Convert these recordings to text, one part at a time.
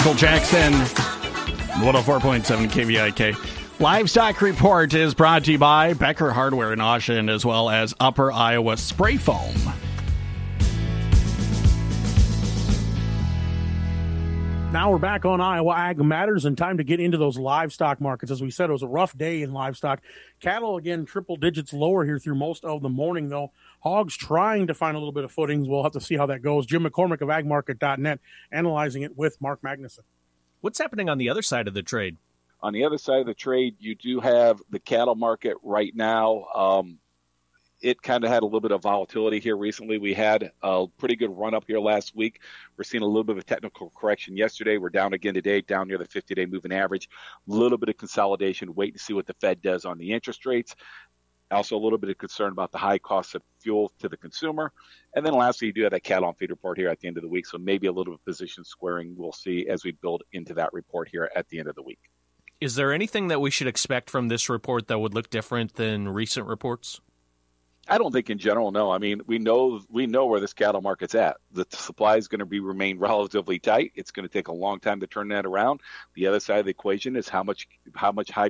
Michael Jackson, 104.7 KVIK. Livestock Report is brought to you by Becker Hardware in Ossian, as well as Upper Iowa Spray Foam. Now we're back on Iowa Ag Matters, and time to get into those livestock markets. As we said, it was a rough day in livestock. Cattle, again, triple digits lower here through most of the morning, though. Hogs trying to find a little bit of footings. We'll have to see how that goes. Jim McCormick of agmarket.net analyzing it with Mark Magnuson. What's happening on the other side of the trade? On the other side of the trade, you do have the cattle market right now. It kind of had a little bit of volatility here recently. We had a pretty good run up here last week. We're seeing a little bit of a technical correction yesterday. We're down again today, down near the 50-day moving average. A little bit of consolidation, wait to see what the Fed does on the interest rates. Also a little bit of concern about the high cost of fuel to the consumer. And then lastly, you do have that cattle on feed report here at the end of the week. So maybe a little bit of position squaring we'll see as we build into that report here at the end of the week. Is there anything that we should expect from this report that would look different than recent reports? I don't think in general, no. I mean, we know where this cattle market's at. The supply is going to remain relatively tight. It's going to take a long time to turn that around. The other side of the equation is how high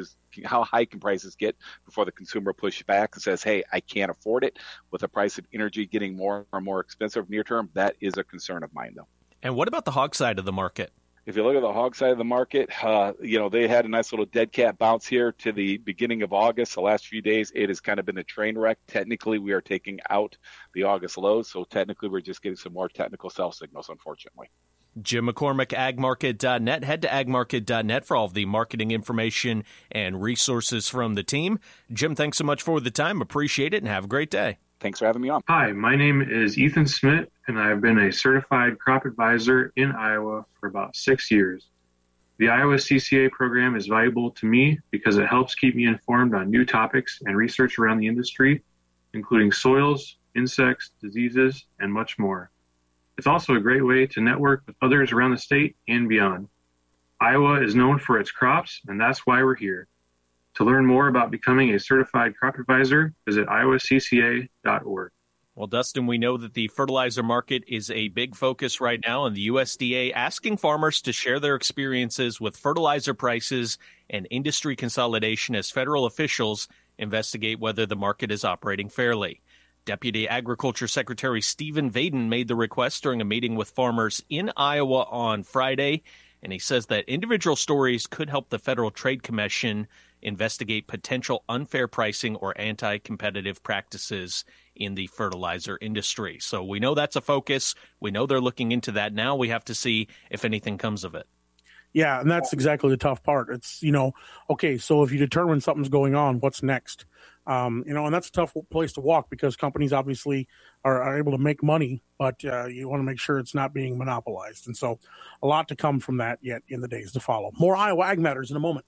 can prices get before the consumer pushes back and says, hey, I can't afford it. With the price of energy getting more and more expensive near term, that is a concern of mine, though. And what about the hog side of the market? If you look at the hog side of the market, they had a nice little dead cat bounce here to the beginning of August. The last few days, it has kind of been a train wreck. Technically, we are taking out the August lows, so technically we're just getting some more technical sell signals, unfortunately. Jim McCormick, agmarket.net. Head to agmarket.net for all of the marketing information and resources from the team. Jim, thanks so much for the time. Appreciate it, and have a great day. Thanks for having me on. Hi, my name is Ethan Smith, and I've been a certified crop advisor in Iowa for about 6 years. The Iowa CCA program is valuable to me because it helps keep me informed on new topics and research around the industry, including soils, insects, diseases, and much more. It's also a great way to network with others around the state and beyond. Iowa is known for its crops, and that's why we're here. To learn more about becoming a certified crop advisor, visit iowacca.org. Well, Dustin, we know that the fertilizer market is a big focus right now, and the USDA asking farmers to share their experiences with fertilizer prices and industry consolidation as federal officials investigate whether the market is operating fairly. Deputy Agriculture Secretary Stephen Vaden made the request during a meeting with farmers in Iowa on Friday, and he says that individual stories could help the Federal Trade Commission investigate potential unfair pricing or anti-competitive practices in the fertilizer industry. So we know that's a focus. We know they're looking into that now. We have to see if anything comes of it. Yeah, and that's exactly the tough part. It's, okay, so if you determine something's going on, what's next? And that's a tough place to walk because companies obviously are able to make money, but you want to make sure it's not being monopolized. And so a lot to come from that yet in the days to follow. More Iowa Ag Matters in a moment.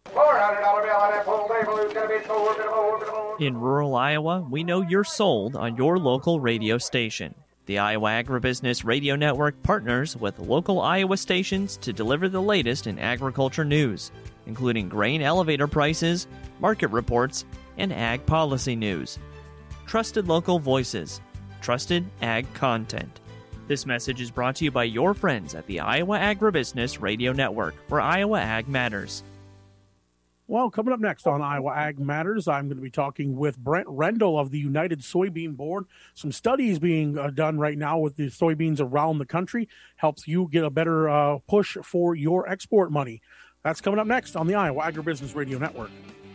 In rural Iowa, we know you're sold on your local radio station. The Iowa Agribusiness Radio Network partners with local Iowa stations to deliver the latest in agriculture news, including grain elevator prices, market reports, and ag policy news. Trusted local voices, trusted ag content. This message is brought to you by your friends at the Iowa Agribusiness Radio Network, where Iowa Ag matters. Well, coming up next on Iowa Ag Matters, I'm going to be talking with Brent Rendell of the United Soybean Board. Some studies being done right now with the soybeans around the country helps you get a better push for your export money. That's coming up next on the Iowa Agribusiness Radio Network.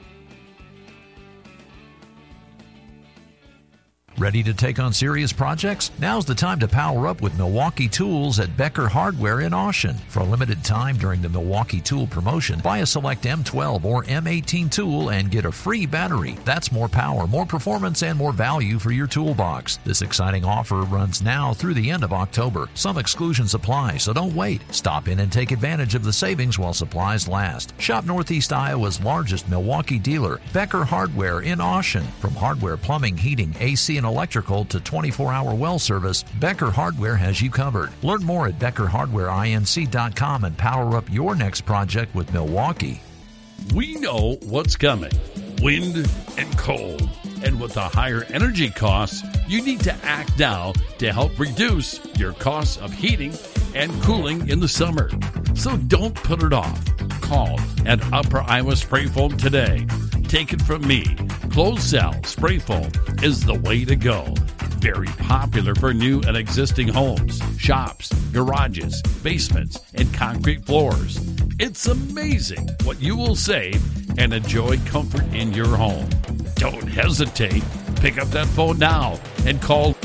Ready to take on serious projects? Now's the time to power up with Milwaukee Tools at Becker Hardware in Ossian. For a limited time during the Milwaukee Tool promotion, buy a select M12 or M18 tool and get a free battery. That's more power, more performance, and more value for your toolbox. This exciting offer runs now through the end of October. Some exclusions apply, so don't wait. Stop in and take advantage of the savings while supplies last. Shop Northeast Iowa's largest Milwaukee dealer, Becker Hardware in Ossian. From hardware, plumbing, heating, AC, and electrical to 24-hour well service, Becker Hardware has you covered. Learn more at BeckerHardwareINC.com and power up your next project with Milwaukee. We know what's coming. Wind and cold. And with the higher energy costs, you need to act now to help reduce your costs of heating and cooling in the summer. So don't put it off. Call at Upper Iowa Spray Foam today. Take it from me. Closed cell spray foam is the way to go. Very popular for new and existing homes, shops, garages, basements, and concrete floors. It's amazing what you will save and enjoy comfort in your home. Don't hesitate. Pick up that phone now and call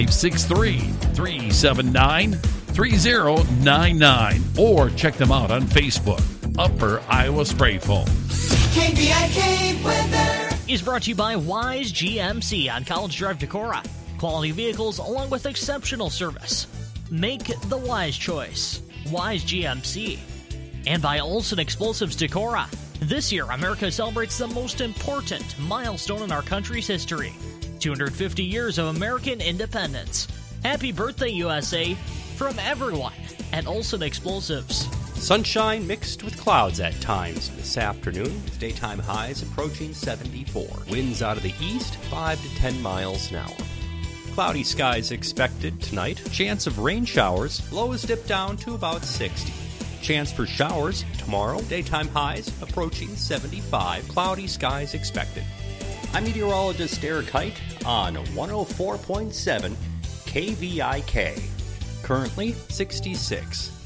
563-379-3099 or check them out on Facebook. Upper Iowa Spray Foam. KVIK weather is brought to you by Wise GMC on College Drive, Decorah. Quality vehicles along with exceptional service. Make the wise choice. Wise GMC. And by Olson Explosives Decorah. This year, America celebrates the most important milestone in our country's history. 250 years of American independence. Happy birthday, USA, from everyone at Olson Explosives. Sunshine mixed with clouds at times this afternoon. Daytime highs approaching 74. Winds out of the east, 5 to 10 miles an hour. Cloudy skies expected tonight. Chance of rain showers. Lows dip down to about 60. Chance for showers tomorrow. Daytime highs approaching 75. Cloudy skies expected. I'm meteorologist Eric Hike on 104.7 KVIK. Currently 66.